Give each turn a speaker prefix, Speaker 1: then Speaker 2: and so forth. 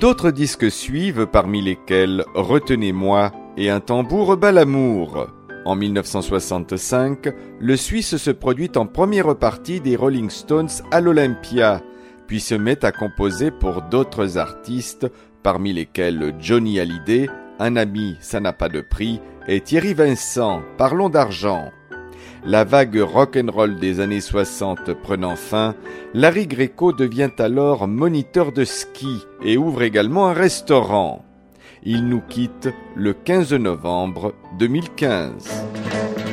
Speaker 1: D'autres disques suivent, parmi lesquels Retenez-moi et Un tambour bat l'amour. En 1965, le Suisse se produit en première partie des Rolling Stones à l'Olympia, puis se met à composer pour d'autres artistes, parmi lesquels Johnny Hallyday, Un ami, ça n'a pas de prix, et Thierry Vincent, Parlons d'argent. La vague rock'n'roll des années 60 prenant fin, Larry Greco devient alors moniteur de ski et ouvre également un restaurant. Il nous quitte le 15 novembre 2015.